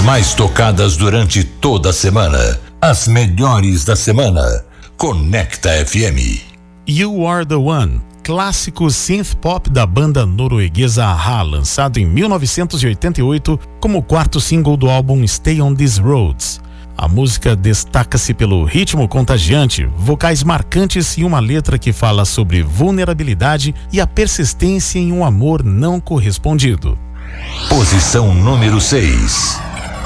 mais tocadas durante toda a semana. As melhores da semana. Conecta FM. You Are The One, clássico synth pop da banda norueguesa a-ha, lançado em 1988 como o quarto single do álbum Stay On These Roads. A música destaca-se pelo ritmo contagiante, vocais marcantes e uma letra que fala sobre vulnerabilidade e a persistência em um amor não correspondido. Posição número 6.